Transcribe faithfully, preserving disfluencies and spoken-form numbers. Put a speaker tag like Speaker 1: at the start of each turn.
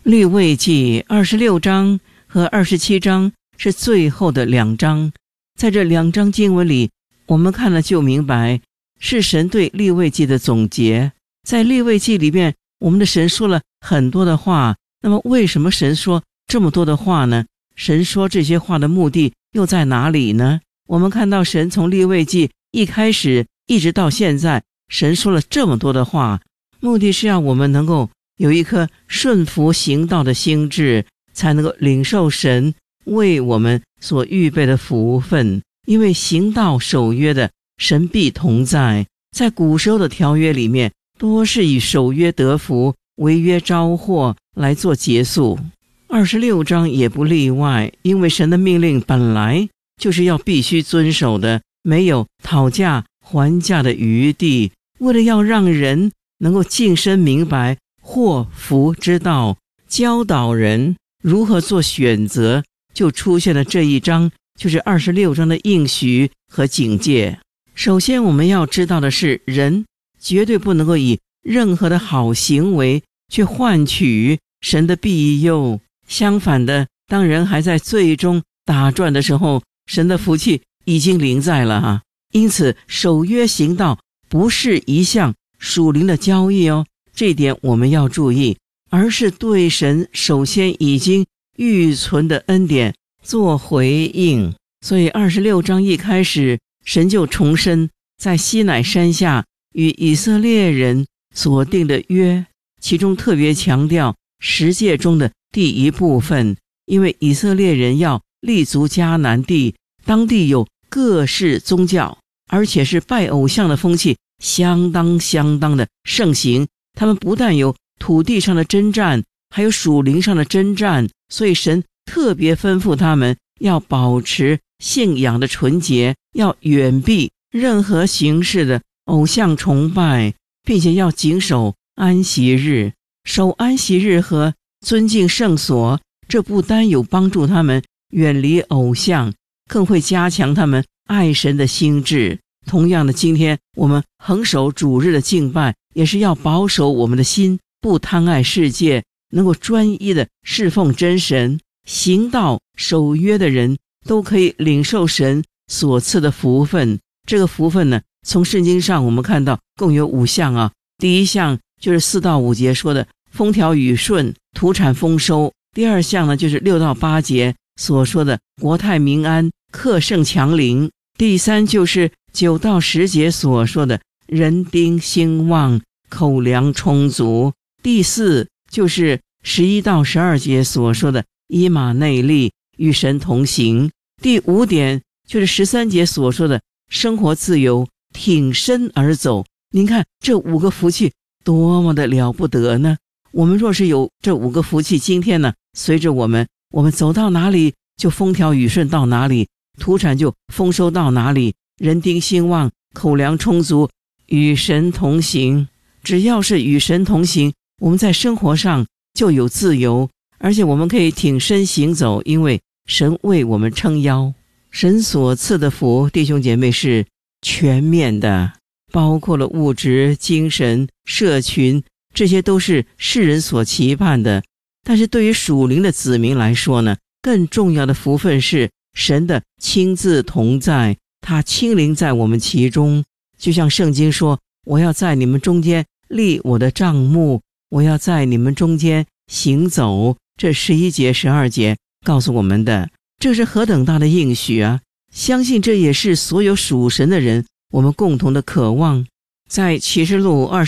Speaker 1: 利未记二十六章和二十七章是最后的两章，在这两章经文里，我们看了就明白，是神对利未记的总结。在利未记里面，我们的神说了很多的话，那么为什么神说这么多的话呢？神说这些话的目的又在哪里呢？我们看到神从利未记一开始一直到现在，神说了这么多的话，目的是让我们能够有一颗顺服行道的心智，才能够领受神为我们所预备的福分。因为行道守约的，神必同在。在古时候的条约里面，多是以守约得福、违约招祸来做结束。二十六章也不例外，因为神的命令本来就是要必须遵守的，没有讨价还价的余地。为了要让人能够尽身明白祸福之道，教导人如何做选择，就出现了这一章，就是二十六章的应许和警戒。首先我们要知道的是，人绝对不能够以任何的好行为去换取神的庇佑。相反的，当人还在罪中打转的时候，神的福气已经临在了啊。因此守约行道不是一项属灵的交易哦，这一点我们要注意，而是对神首先已经预存的恩典做回应。所以二十六章一开始，神就重申在西乃山下与以色列人所定的约，其中特别强调十诫中的第一部分，因为以色列人要立足迦南地，当地有各式宗教，而且是拜偶像的风气相当相当的盛行。他们不但有土地上的征战，还有属灵上的征战，所以神特别吩咐他们要保持信仰的纯洁，要远避任何形式的偶像崇拜，并且要谨守安息日。守安息日和尊敬圣所，这不单有帮助他们远离偶像，更会加强他们爱神的心智。同样的，今天我们恒守主日的敬拜，也是要保守我们的心，不贪爱世界，能够专一的侍奉真神。行道守约的人都可以领受神所赐的福分。这个福分呢，从圣经上我们看到共有五项啊。第一项就是四到五节说的风调雨顺、土产丰收。第二项呢，就是六到八节所说的国泰民安、克胜强邻。第三就是九到十节所说的人丁兴旺、口粮充足。第四就是十一到十二节所说的以马内利，与神同行。第五点就是十三节所说的生活自由，挺身而走。您看这五个福气多么的了不得呢？我们若是有这五个福气，今天呢，随着我们我们走到哪里就风调雨顺到哪里，土产就丰收到哪里，人丁兴旺，口粮充足，与神同行。只要是与神同行，我们在生活上就有自由，而且我们可以挺身行走，因为神为我们撑腰。神所赐的福，弟兄姐妹，是全面的，包括了物质、精神、社群，这些都是世人所期盼的。但是对于属灵的子民来说呢，更重要的福分是神的亲自同在，他亲临在我们其中。就像圣经说，我要在你们中间立我的帐幕，我要在你们中间行走。这十一节十二节告诉我们的，这是何等大的应许啊！相信这也是所有属神的人我们共同的渴望。在启示录二